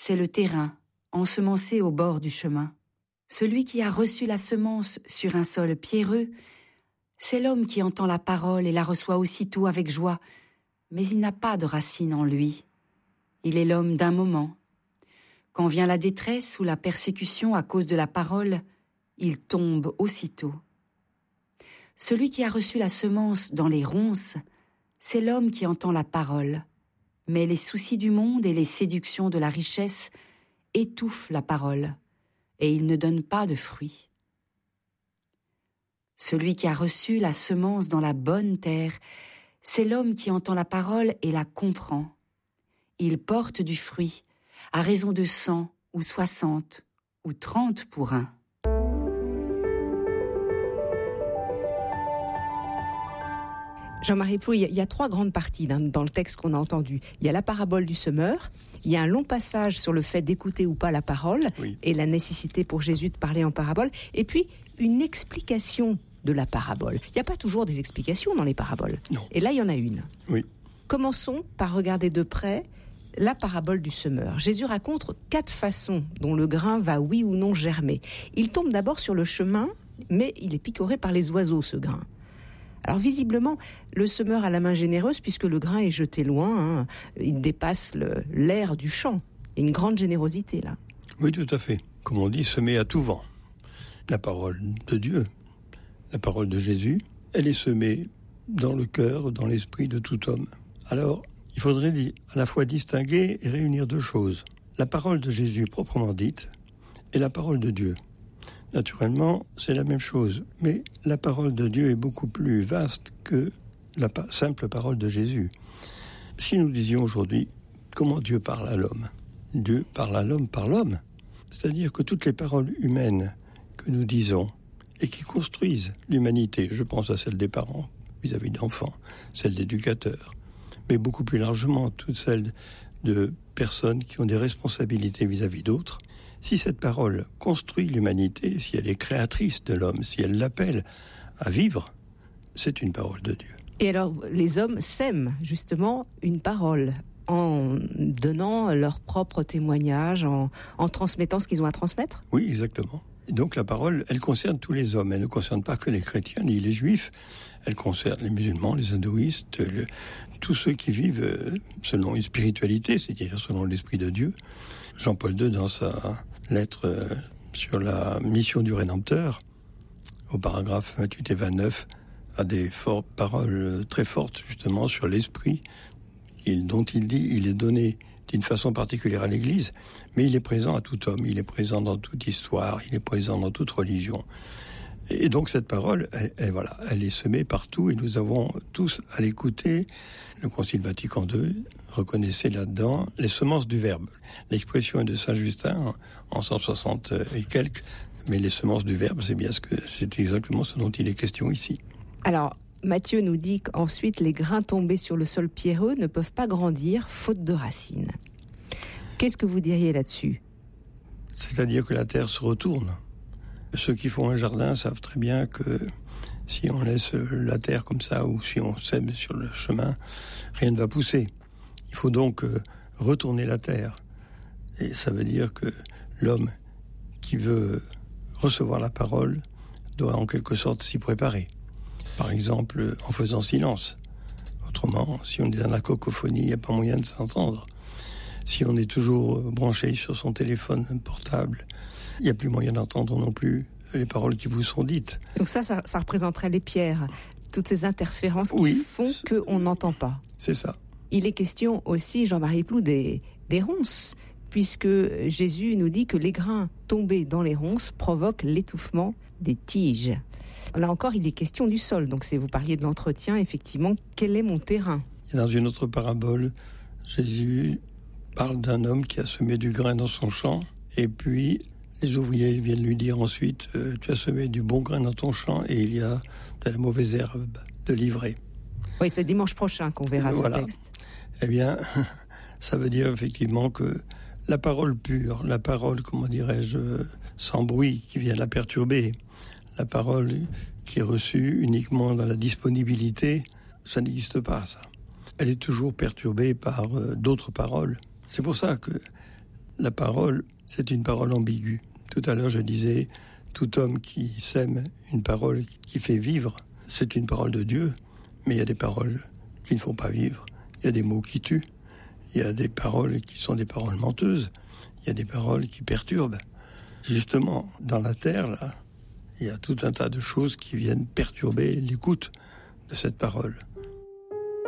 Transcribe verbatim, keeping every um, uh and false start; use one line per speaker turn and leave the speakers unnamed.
c'est le terrain, ensemencé au bord du chemin. Celui qui a reçu la semence sur un sol pierreux, c'est l'homme qui entend la parole et la reçoit aussitôt avec joie, mais il n'a pas de racine en lui. Il est l'homme d'un moment. Quand vient la détresse ou la persécution à cause de la parole, il tombe aussitôt. Celui qui a reçu la semence dans les ronces, c'est l'homme qui entend la parole, mais les soucis du monde et les séductions de la richesse étouffent la parole, et il ne donne pas de fruits. Celui qui a reçu la semence dans la bonne terre, c'est l'homme qui entend la parole et la comprend. Il porte du fruit, à raison de cent ou soixante ou trente pour un.
Jean-Marie Plou, il y, y a trois grandes parties dans, dans le texte qu'on a entendu. Il y a la parabole du semeur, il y a un long passage sur le fait d'écouter ou pas la parole, oui, et la nécessité pour Jésus de parler en parabole, et puis une explication de la parabole. Il n'y a pas toujours des explications dans les paraboles.
Non.
Et là, il y en a une.
Oui.
Commençons par regarder de près la parabole du semeur. Jésus raconte quatre façons dont le grain va oui ou non germer. Il tombe d'abord sur le chemin, mais il est picoré par les oiseaux, ce grain. Alors visiblement, le semeur a la main généreuse puisque le grain est jeté loin, hein. Il dépasse le, l'air du champ. Il y a une grande générosité là.
Oui, tout à fait. Comme on dit, semer à tout vent. La parole de Dieu, la parole de Jésus, elle est semée dans le cœur, dans l'esprit de tout homme. Alors, il faudrait à la fois distinguer et réunir deux choses. La parole de Jésus proprement dite et la parole de Dieu. Naturellement, c'est la même chose, mais la parole de Dieu est beaucoup plus vaste que la pa- simple parole de Jésus. Si nous disions aujourd'hui comment Dieu parle à l'homme, Dieu parle à l'homme par l'homme, c'est-à-dire que toutes les paroles humaines que nous disons et qui construisent l'humanité, je pense à celle des parents vis-à-vis d'enfants, celle d'éducateurs, mais beaucoup plus largement toutes celles de personnes qui ont des responsabilités vis-à-vis d'autres, si cette parole construit l'humanité, si elle est créatrice de l'homme, si elle l'appelle à vivre, c'est une parole de Dieu.
Et alors, les hommes sèment justement une parole en donnant leur propre témoignage, en, en transmettant ce qu'ils ont à transmettre ?
Oui, exactement. Et donc la parole, elle concerne tous les hommes. Elle ne concerne pas que les chrétiens ni les juifs. Elle concerne les musulmans, les hindouistes, le, tous ceux qui vivent selon une spiritualité, c'est-à-dire selon l'Esprit de Dieu. Jean-Paul deux, dans sa lettre sur la mission du Rédempteur, au paragraphe vingt-huit et vingt-neuf, a des for- paroles très fortes justement sur l'Esprit, il, dont il dit il est donné d'une façon particulière à l'Église, mais il est présent à tout homme, il est présent dans toute histoire, il est présent dans toute religion. Et donc cette parole, elle, elle, voilà, elle est semée partout et nous avons tous à l'écouter. Le Concile Vatican deux reconnaissait là-dedans les semences du Verbe. L'expression est de Saint Justin en cent soixante et quelques, mais les semences du Verbe, c'est bien ce que c'est exactement ce dont il est question ici.
Alors, Matthieu nous dit qu'ensuite les grains tombés sur le sol pierreux ne peuvent pas grandir faute de racines. Qu'est-ce que vous diriez là-dessus ?
C'est-à-dire que la terre se retourne. Ceux qui font un jardin savent très bien que si on laisse la terre comme ça ou si on sème sur le chemin, rien ne va pousser. Il faut donc retourner la terre. Et ça veut dire que l'homme qui veut recevoir la parole doit en quelque sorte s'y préparer. Par exemple, en faisant silence. Autrement, si on est dans la cacophonie, il n'y a pas moyen de s'entendre. Si on est toujours branché sur son téléphone portable, il n'y a plus moyen d'entendre non plus les paroles qui vous sont dites.
Donc ça, ça, ça représenterait les pierres, toutes ces interférences qui oui, font qu'on n'entend pas.
C'est ça.
Il est question aussi, Jean-Marie Plou, des, des ronces, puisque Jésus nous dit que les grains tombés dans les ronces provoquent l'étouffement des tiges. Là encore, il est question du sol. Donc, si vous parliez de l'entretien, effectivement, quel est mon terrain ?
Et dans une autre parabole, Jésus parle d'un homme qui a semé du grain dans son champ, et puis les ouvriers viennent lui dire ensuite euh, « Tu as semé du bon grain dans ton champ, et il y a de la mauvaise herbe de l'ivraie. »
Oui, c'est dimanche prochain qu'on verra
voilà.
ce texte.
Eh bien, ça veut dire effectivement que la parole pure, la parole, comment dirais-je, sans bruit, qui vient la perturber, la parole qui est reçue uniquement dans la disponibilité, ça n'existe pas, ça. Elle est toujours perturbée par euh, d'autres paroles. C'est pour ça que la parole, c'est une parole ambiguë. Tout à l'heure, je disais, tout homme qui sème une parole qui fait vivre, c'est une parole de Dieu, mais il y a des paroles qui ne font pas vivre. Il y a des mots qui tuent. Il y a des paroles qui sont des paroles menteuses. Il y a des paroles qui perturbent. Justement, dans la terre, là, il y a tout un tas de choses qui viennent perturber l'écoute de cette parole.